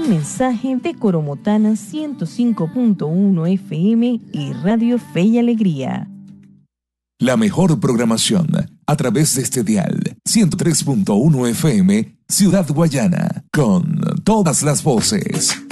Un mensaje de Coromotana 105.1 FM y Radio Fe y Alegría. La mejor programación a través de este dial 103.1 FM, Ciudad Guayana, con todas las voces.